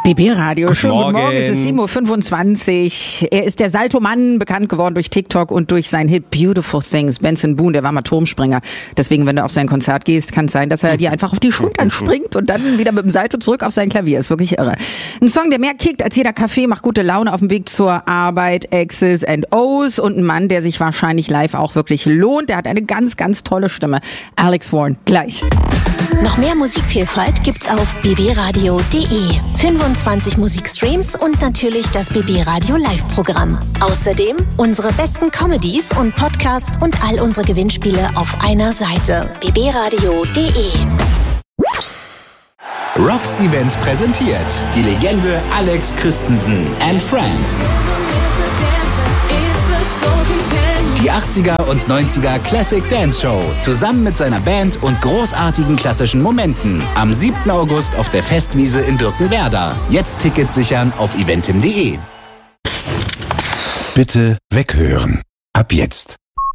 BB Radio, schönen guten Morgen, es ist 7.25 Uhr. Er ist der Salto-Mann, bekannt geworden durch TikTok und durch seinen Hit Beautiful Things. Benson Boone, der war mal Turmspringer. Deswegen, wenn du auf sein Konzert gehst, kann es sein, dass er dir einfach auf die Schultern springt und dann wieder mit dem Salto zurück auf sein Klavier. Ist wirklich irre. Ein Song, der mehr kickt als jeder Kaffee, macht gute Laune auf dem Weg zur Arbeit. X's and O's und ein Mann, der sich wahrscheinlich live auch wirklich lohnt. Der hat eine ganz, ganz tolle Stimme. Alex Warren, gleich. Noch mehr Musikvielfalt gibt's auf bbradio.de. 25 Musikstreams und natürlich das BB Radio Live-Programm. Außerdem unsere besten Comedies und Podcasts und all unsere Gewinnspiele auf einer Seite. bbradio.de. Rocks Events präsentiert die Legende Alex Christensen and Friends. Die 80er und 90er Classic Dance Show zusammen mit seiner Band und großartigen klassischen Momenten. Am 7. August auf der Festwiese in Birkenwerder. Jetzt Tickets sichern auf eventim.de. Bitte weghören. Ab jetzt.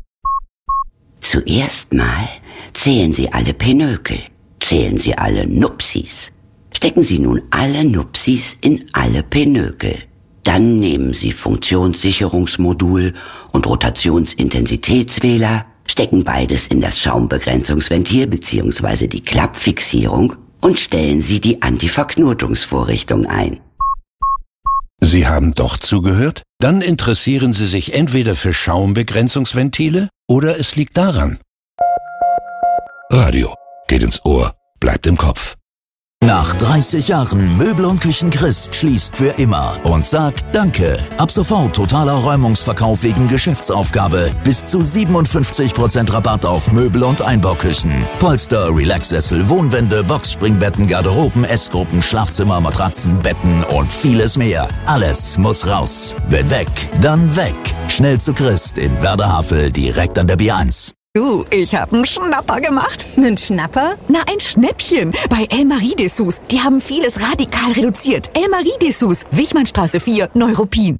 Zuerst mal zählen Sie alle Pinökel. Zählen Sie alle Nupsis. Stecken Sie nun alle Nupsis in alle Pinökel. Dann nehmen Sie Funktionssicherungsmodul und Rotationsintensitätswähler, stecken beides in das Schaumbegrenzungsventil bzw. die Klappfixierung und stellen Sie die Antiverknotungsvorrichtung ein. Sie haben doch zugehört? Dann interessieren Sie sich entweder für Schaumbegrenzungsventile oder es liegt daran. Radio geht ins Ohr, bleibt im Kopf. Nach 30 Jahren Möbel und Küchen Christ schließt für immer und sagt Danke. Ab sofort totaler Räumungsverkauf wegen Geschäftsaufgabe. Bis zu 57% Rabatt auf Möbel und Einbauküchen. Polster, Relaxsessel, Wohnwände, Boxspringbetten, Garderoben, Essgruppen, Schlafzimmer, Matratzen, Betten und vieles mehr. Alles muss raus. Wenn weg, dann weg. Schnell zu Christ in Werder-Havel, direkt an der B1. Du, ich hab einen Schnapper gemacht. Einen Schnapper? Na, ein Schnäppchen. Bei El Marie-Dessous. Die haben vieles radikal reduziert. El Marie-Dessous, Wichmannstraße 4, Neuruppin.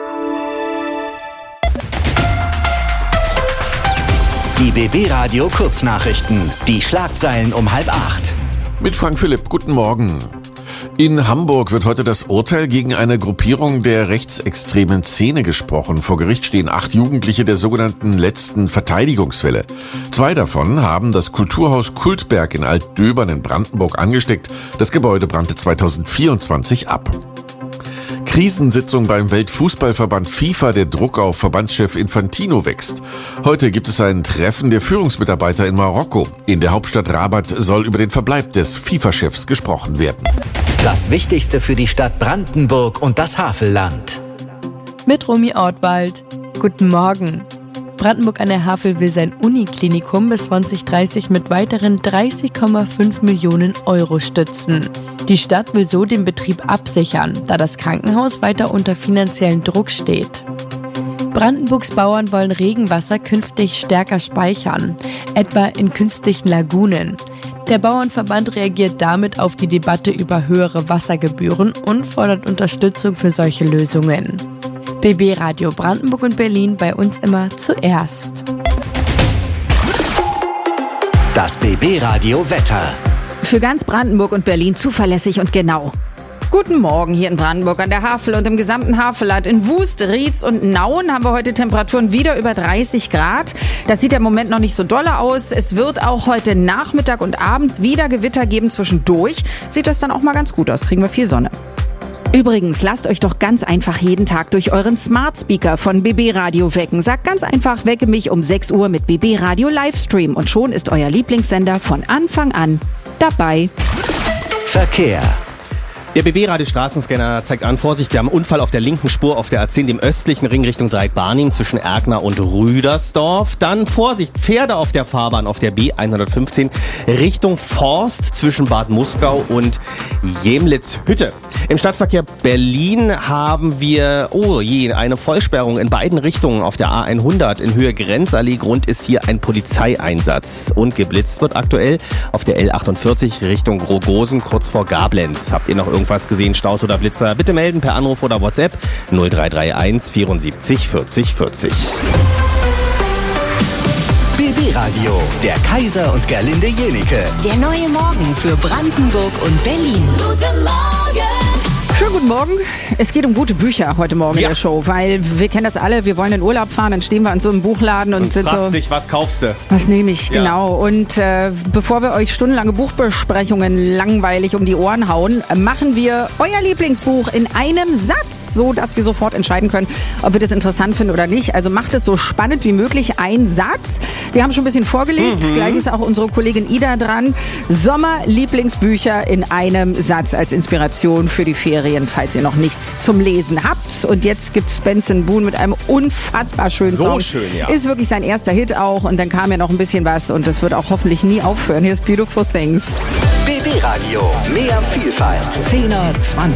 Die BB Radio Kurznachrichten. Die Schlagzeilen um 7:30. Mit Frank Philipp, guten Morgen. In Hamburg wird heute das Urteil gegen eine Gruppierung der rechtsextremen Szene gesprochen. Vor Gericht stehen 8 Jugendliche der sogenannten letzten Verteidigungswelle. 2 davon haben das Kulturhaus Kultberg in Altdöbern in Brandenburg angesteckt. Das Gebäude brannte 2024 ab. Krisensitzung beim Weltfußballverband FIFA. Der Druck auf Verbandschef Infantino wächst. Heute gibt es ein Treffen der Führungsmitarbeiter in Marokko. In der Hauptstadt Rabat soll über den Verbleib des FIFA-Chefs gesprochen werden. Das Wichtigste für die Stadt Brandenburg und das Havelland. Mit Romy Ortwald. Guten Morgen. Brandenburg an der Havel will sein Uniklinikum bis 2030 mit weiteren 30,5 Millionen Euro stützen. Die Stadt will so den Betrieb absichern, da das Krankenhaus weiter unter finanziellen Druck steht. Brandenburgs Bauern wollen Regenwasser künftig stärker speichern, etwa in künstlichen Lagunen. Der Bauernverband reagiert damit auf die Debatte über höhere Wassergebühren und fordert Unterstützung für solche Lösungen. BB Radio Brandenburg und Berlin, bei uns immer zuerst. Das BB Radio Wetter. Für ganz Brandenburg und Berlin zuverlässig und genau. Guten Morgen hier in Brandenburg an der Havel und im gesamten Havelland. In Wust, Rietz und Nauen haben wir heute Temperaturen wieder über 30 Grad. Das sieht im Moment noch nicht so dolle aus. Es wird auch heute Nachmittag und abends wieder Gewitter geben. Zwischendurch sieht das dann auch mal ganz gut aus. Kriegen wir viel Sonne. Übrigens, lasst euch doch ganz einfach jeden Tag durch euren Smart Speaker von BB Radio wecken. Sagt ganz einfach, wecke mich um 6 Uhr mit BB Radio Livestream und schon ist euer Lieblingssender von Anfang an dabei. Verkehr. Der BB-Radio-Straßenscanner zeigt an, Vorsicht, wir haben einen Unfall auf der linken Spur auf der A10, dem östlichen Ring Richtung Dreieck Barnim zwischen Erkner und Rüdersdorf. Dann Vorsicht, Pferde auf der Fahrbahn auf der B115 Richtung Forst zwischen Bad Muskau und Jemlitzhütte. Im Stadtverkehr Berlin haben wir, eine Vollsperrung in beiden Richtungen auf der A100 in Höhe Grenzallee. Grund ist hier ein Polizeieinsatz. Und geblitzt wird aktuell auf der L48 Richtung Rogosen kurz vor Gablenz. Habt ihr noch irgendwas gesehen, Staus oder Blitzer? Bitte melden per Anruf oder WhatsApp 0331 74 40 40. BB Radio, der Kaiser und Gerlinde Jenike. Der neue Morgen für Brandenburg und Berlin. Guten Morgen! Schönen guten Morgen. Es geht um gute Bücher heute Morgen in der Show, weil wir kennen das alle, wir wollen in Urlaub fahren, dann stehen wir an so einem Buchladen und sind so... dich, was kaufst du? Was nehme ich, genau. Und bevor wir euch stundenlange Buchbesprechungen langweilig um die Ohren hauen, machen wir euer Lieblingsbuch in einem Satz, so dass wir sofort entscheiden können, ob wir das interessant finden oder nicht. Also macht es so spannend wie möglich, ein Satz. Wir haben schon ein bisschen vorgelegt, gleich ist auch unsere Kollegin Ida dran. Sommer-Lieblingsbücher in einem Satz als Inspiration für die Ferien, falls ihr noch nichts zum Lesen habt. Und jetzt gibt Benson Boone mit einem unfassbar schönen Song. So schön, ja. Ist wirklich sein erster Hit auch. Und dann kam ja noch ein bisschen was und das wird auch hoffentlich nie aufhören. Hier ist Beautiful Things. BB Radio. Mehr Vielfalt. 10er, 20er.